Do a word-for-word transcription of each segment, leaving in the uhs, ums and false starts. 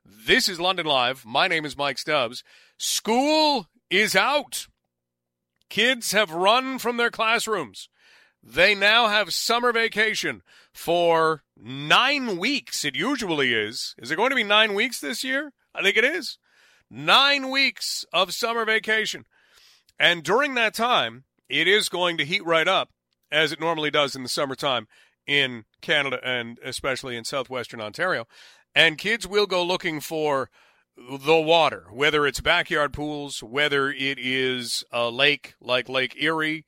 This is London Live. My name is Mike Stubbs. School is out. Kids have run from their classrooms. They now have summer vacation for nine weeks. It usually is. Is it going to be nine weeks this year? I think it is. Nine weeks of summer vacation. And during that time, it is going to heat right up, as it normally does in the summertime in Canada and especially in southwestern Ontario. And kids will go looking for the water, whether it's backyard pools, whether it is a lake like Lake Erie,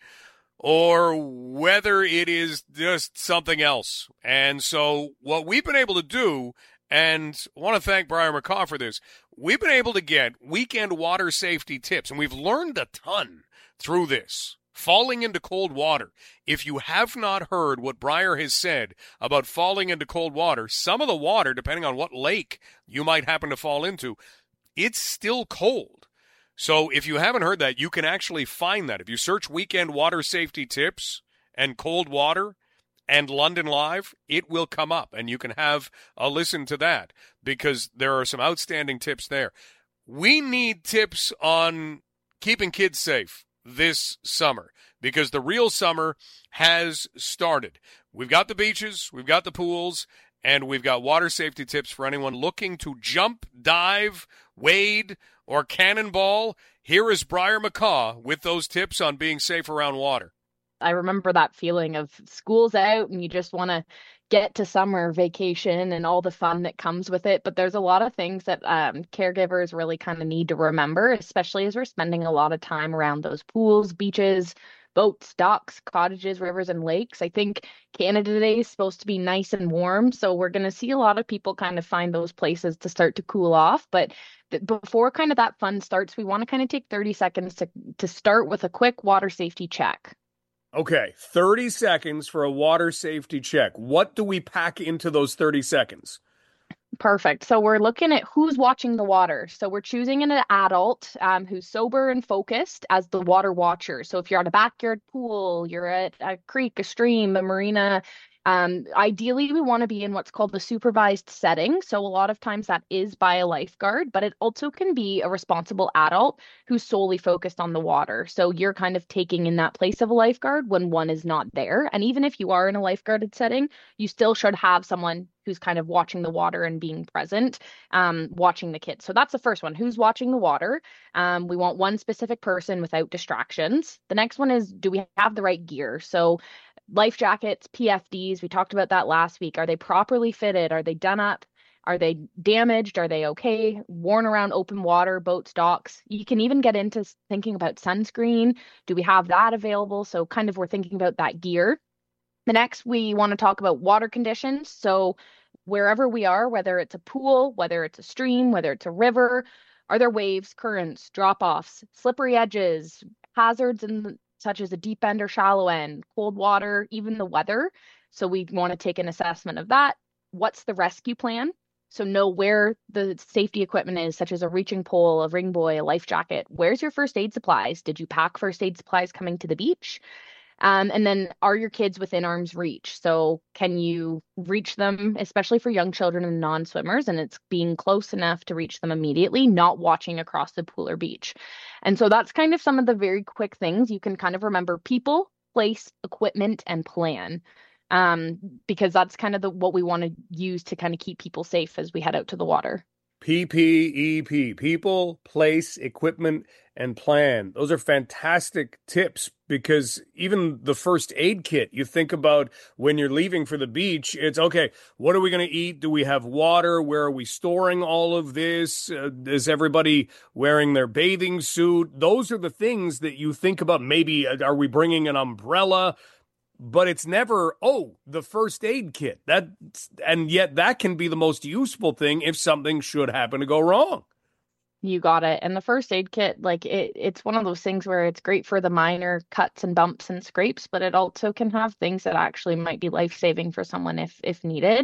or whether it is just something else. And so what we've been able to do, and I want to thank Briar McCaw for this, we've been able to get weekend water safety tips, and we've learned a ton through this. Falling into cold water. If you have not heard what Briar has said about falling into cold water, some of the water, depending on what lake you might happen to fall into, it's still cold. So if you haven't heard that, you can actually find that. If you search weekend water safety tips and cold water and London Live, it will come up, and you can have a listen to that because there are some outstanding tips there. We need tips on keeping kids safe this summer, because the real summer has started. We've got the beaches, we've got the pools, and we've got water safety tips for anyone looking to jump, dive, wade, or cannonball. Here is Briar McCaw with those tips on being safe around water. I remember that feeling of school's out and you just want to get to summer vacation and all the fun that comes with it. But there's a lot of things that um, caregivers really kind of need to remember, especially as we're spending a lot of time around those pools, beaches, boats, docks, cottages, rivers, and lakes. I think Canada today is supposed to be nice and warm. So we're going to see a lot of people kind of find those places to start to cool off. But th- before kind of that fun starts, we want to kind of take thirty seconds to, to start with a quick water safety check. Okay, thirty seconds for a water safety check. What do we pack into those thirty seconds? Perfect. So we're looking at who's watching the water. So we're choosing an adult um, who's sober and focused as the water watcher. So if you're at a backyard pool, you're at a creek, a stream, a marina, um, ideally we want to be in what's called the supervised setting. So a lot of times that is by a lifeguard, but it also can be a responsible adult who's solely focused on the water. So you're kind of taking in that place of a lifeguard when one is not there. And even if you are in a lifeguarded setting, you still should have someone who's kind of watching the water and being present, um, watching the kids. So that's the first one. Who's watching the water? Um, we want one specific person without distractions. The next one is, do we have the right gear? So life jackets, P F Ds, we talked about that last week. Are they properly fitted? Are they done up? Are they damaged? Are they okay? Worn around open water, boats, docks. You can even get into thinking about sunscreen. Do we have that available? So kind of we're thinking about that gear. The next, we want to talk about water conditions. So wherever we are, whether it's a pool, whether it's a stream, whether it's a river, are there waves, currents, drop-offs, slippery edges, hazards in, such as a deep end or shallow end, cold water, even the weather. So we want to take an assessment of that. What's the rescue plan? So know where the safety equipment is, such as a reaching pole, a ring buoy, a life jacket. Where's your first aid supplies? Did you pack first aid supplies coming to the beach? Um, and then are your kids within arm's reach? So can you reach them, especially for young children and non-swimmers, and it's being close enough to reach them immediately, not watching across the pool or beach. And so that's kind of some of the very quick things you can kind of remember: people, place, equipment, and plan. Um, because that's kind of the what we want to use to kind of keep people safe as we head out to the water. P P E P, people, place, equipment, and plan. Those are fantastic tips, because even the first aid kit, you think about when you're leaving for the beach, it's okay, what are we going to eat? Do we have water? Where are we storing all of this? Uh, is everybody wearing their bathing suit? Those are the things that you think about. Maybe, uh, are we bringing an umbrella? But it's never, oh, the first aid kit. That, and yet that can be the most useful thing if something should happen to go wrong. You got it. And the first aid kit, like it, it's one of those things where it's great for the minor cuts and bumps and scrapes, but it also can have things that actually might be life-saving for someone if if needed.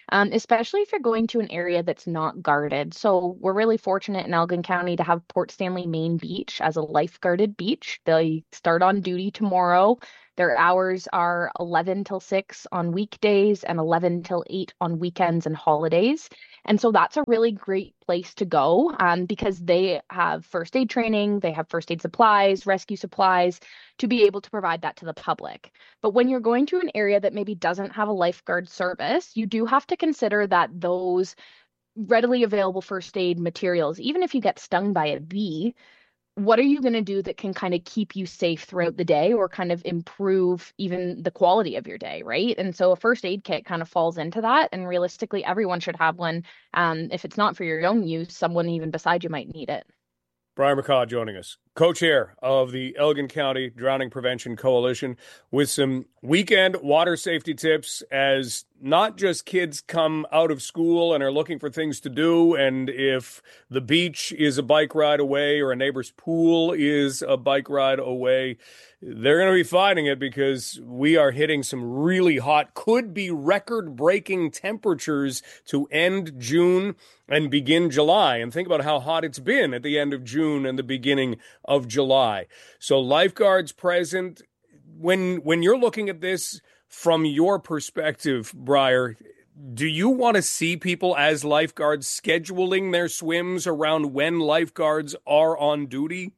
um, especially if you're going to an area that's not guarded. So we're really fortunate in Elgin County to have Port Stanley Main Beach as a lifeguarded beach. They start on duty tomorrow. Their hours are eleven till six on weekdays and eleven till eight on weekends and holidays. And so that's a really great place to go um, because they have first aid training, they have first aid supplies, rescue supplies to be able to provide that to the public. But when you're going to an area that maybe doesn't have a lifeguard service, you do have to consider that those readily available first aid materials, even if you get stung by a bee, what are you going to do that can kind of keep you safe throughout the day or kind of improve even the quality of your day, right? And so a first aid kit kind of falls into that. And realistically, everyone should have one. Um, if it's not for your own use, someone even beside you might need it. Briar McCaw joining us, co-chair of the Elgin County Drowning Prevention Coalition, with some weekend water safety tips as not just kids come out of school and are looking for things to do, and if the beach is a bike ride away or a neighbor's pool is a bike ride away, they're going to be fighting it because we are hitting some really hot, could be record-breaking temperatures to end June and begin July. And think about how hot it's been at the end of June and the beginning of July. So lifeguards present. When when you're looking at this from your perspective, Briar, do you want to see people as lifeguards scheduling their swims around when lifeguards are on duty?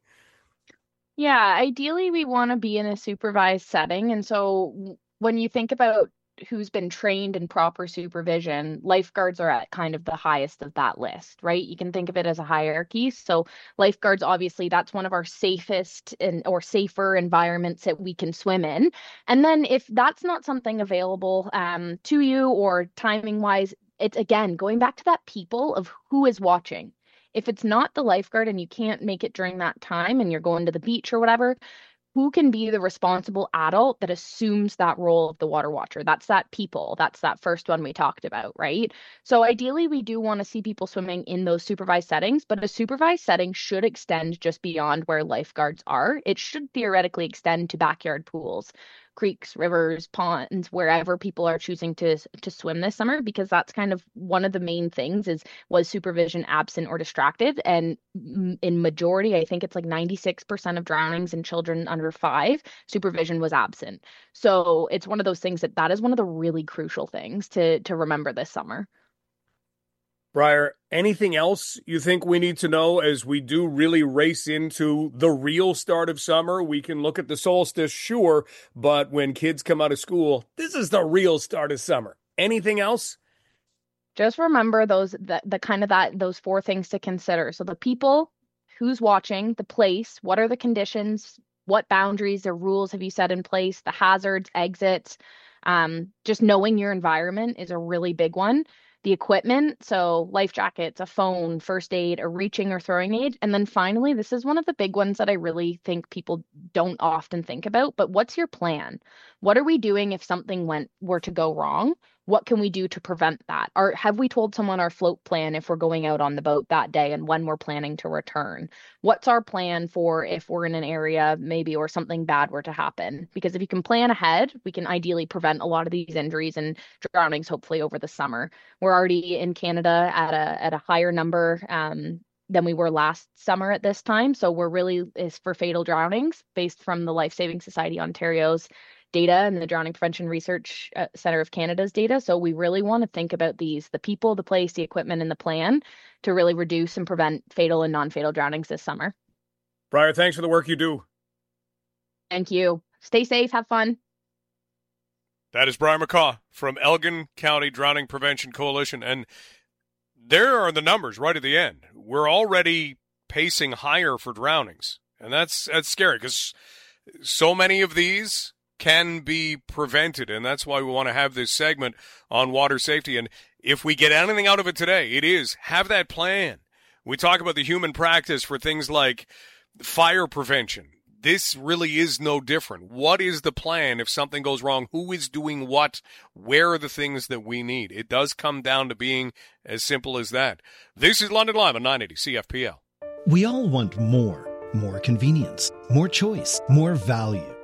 Yeah, ideally we want to be in a supervised setting. And so when you think about who's been trained in proper supervision, lifeguards are at kind of the highest of that list, right? You can think of it as a hierarchy. So lifeguards, obviously, that's one of our safest and or safer environments that we can swim in. And then if that's not something available um, to you or timing wise, it's again going back to that people of who is watching. If it's not the lifeguard and you can't make it during that time and you're going to the beach or whatever, who can be the responsible adult that assumes that role of the water watcher? That's that people. That's that first one we talked about, right? So ideally, we do want to see people swimming in those supervised settings, but a supervised setting should extend just beyond where lifeguards are. It should theoretically extend to backyard pools, creeks, rivers, ponds, wherever people are choosing to to swim this summer, because that's kind of one of the main things is was supervision absent or distracted. And in majority, I think it's like ninety-six percent of drownings in children under five, supervision was absent. So it's one of those things that that is one of the really crucial things to to remember this summer. Briar, anything else you think we need to know as we do really race into the real start of summer? We can look at the solstice, sure, but when kids come out of school, this is the real start of summer. Anything else? Just remember those, the, the kind of that, those four things to consider. So the people, who's watching, the place, what are the conditions, what boundaries or rules have you set in place, the hazards, exits, um, just knowing your environment is a really big one. The equipment, so life jackets, a phone, first aid, a reaching or throwing aid. And then finally, this is one of the big ones that I really think people don't often think about, but what's your plan? What are we doing if something went were to go wrong? What can we do to prevent that? Or have we told someone our float plan if we're going out on the boat that day and when we're planning to return? What's our plan for if we're in an area maybe or something bad were to happen? Because if you can plan ahead, we can ideally prevent a lot of these injuries and drownings hopefully over the summer. We're already in Canada at a at a higher number um, than we were last summer at this time. So we're really is for fatal drownings based from the Life Saving Society Ontario's data and the Drowning Prevention Research Center of Canada's data. So we really want to think about these, the people, the place, the equipment, and the plan to really reduce and prevent fatal and non-fatal drownings this summer. Briar, thanks for the work you do. Thank you. Stay safe. Have fun. That is Briar McCaw from Elgin County Drowning Prevention Coalition. And there are the numbers right at the end. We're already pacing higher for drownings. And that's, that's scary because so many of these can be prevented, and that's why we want to have this segment on water safety. And if we get anything out of it today, it is have that plan. We talk about the human practice for things like fire prevention. This really is no different. What is the plan if something goes wrong? Who is doing what? Where are the things that we need? It does come down to being as simple as that. This is London Live on nine eighty C F P L. We all want more. More convenience, more choice, more value.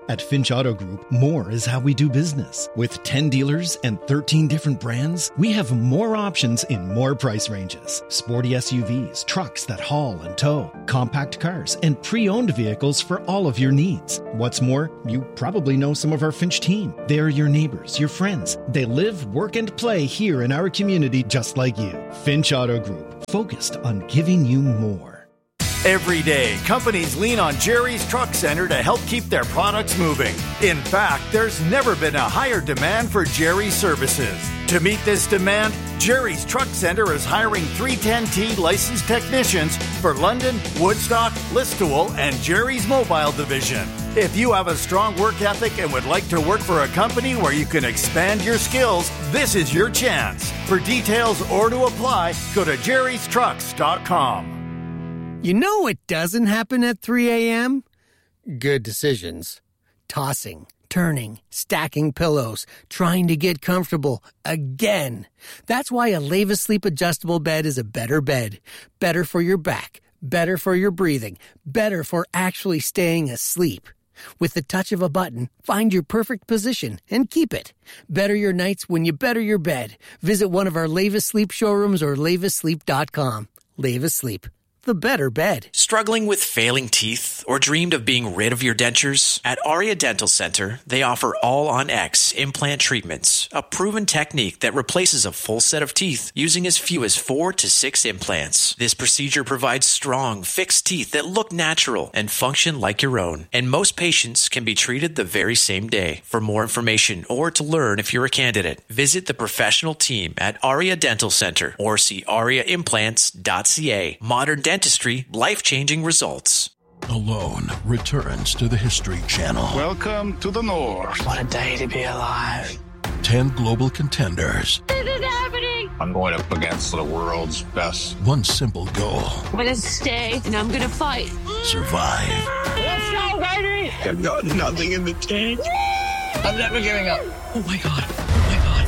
At Finch Auto Group, more is how we do business. With ten dealers and thirteen different brands, we have more options in more price ranges. Sporty S U Vs, trucks that haul and tow, compact cars, and pre-owned vehicles for all of your needs. What's more, you probably know some of our Finch team. They're your neighbors, your friends. They live, work, and play here in our community just like you. Finch Auto Group, focused on giving you more. Every day, companies lean on Jerry's Truck Center to help keep their products moving. In fact, there's never been a higher demand for Jerry's services. To meet this demand, Jerry's Truck Center is hiring three ten T licensed technicians for London, Woodstock, Listowel, and Jerry's Mobile Division. If you have a strong work ethic and would like to work for a company where you can expand your skills, this is your chance. For details or to apply, go to jerrys trucks dot com. You know what doesn't happen at three a.m.? Good decisions. Tossing, turning, stacking pillows, trying to get comfortable again. That's why a Leva Sleep adjustable bed is a better bed. Better for your back, better for your breathing, better for actually staying asleep. With the touch of a button, find your perfect position and keep it. Better your nights when you better your bed. Visit one of our Leva Sleep showrooms or leva sleep dot com. Leva Sleep. The better bed. Struggling with failing teeth or dreamed of being rid of your dentures? At Aria Dental Center, they offer all-on-X implant treatments, a proven technique that replaces a full set of teeth using as few as four to six implants. This procedure provides strong, fixed teeth that look natural and function like your own. And most patients can be treated the very same day. For more information or to learn if you're a candidate, visit the professional team at Aria Dental Center or see aria implants dot c a. Modern dental Dentistry, life-changing results. Alone returns to the History Channel. Welcome to the North. What a day to be alive. Ten global contenders. This is happening. I'm going up against the world's best. One simple goal. I'm going to stay and I'm going to fight. Survive. Let's go, baby. I've got nothing in the tank. I'm never giving up. Oh my God. Oh my God.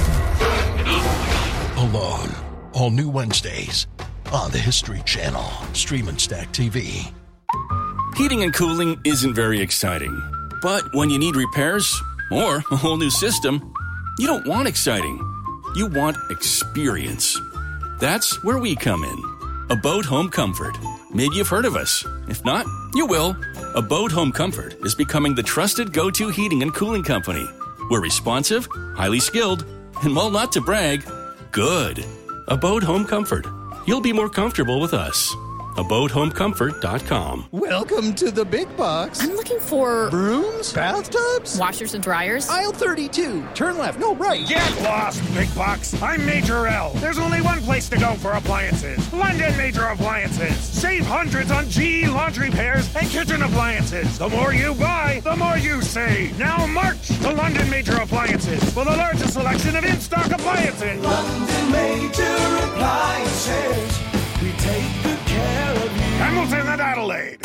Oh, oh my God. Alone. All new Wednesdays. On the History Channel, Stream and Stack T V. Heating and cooling isn't very exciting. But when you need repairs or a whole new system, you don't want exciting. You want experience. That's where we come in. Abode Home Comfort. Maybe you've heard of us. If not, you will. Abode Home Comfort is becoming the trusted go-to heating and cooling company. We're responsive, highly skilled, and while not to brag, good. Abode Home Comfort. You'll be more comfortable with us. abode home comfort dot com. Welcome to the big box. I'm looking for... brooms? Bathtubs? Washers and dryers? Aisle thirty-two. Turn left. No, right. Get lost, big box. I'm Major L. There's only one place to go for appliances. London Major Appliances. Save hundreds on G E laundry pairs and kitchen appliances. The more you buy, the more you save. Now march to London Major Appliances for the largest selection of in-stock appliances. London Major Appliances. We take good care of you. Hamilton and Adelaide.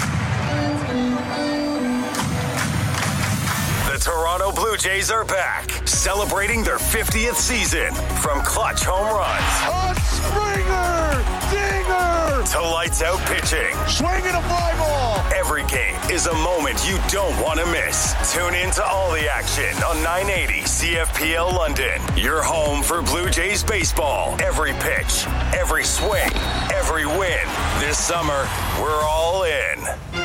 The Toronto Blue Jays are back, celebrating their fiftieth season. From clutch home runs. A Springer! Dinger! To lights out pitching. Swinging a fly ball! Every game is a moment you don't want to miss. Tune in to all the action on nine eighty C F P L London. Your home for Blue Jays baseball. Every pitch, every swing, every win. This summer, we're all in.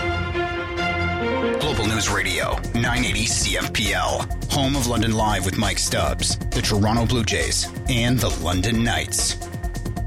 Global News Radio, nine eighty C F P L. Home of London Live with Mike Stubbs, the Toronto Blue Jays, and the London Knights.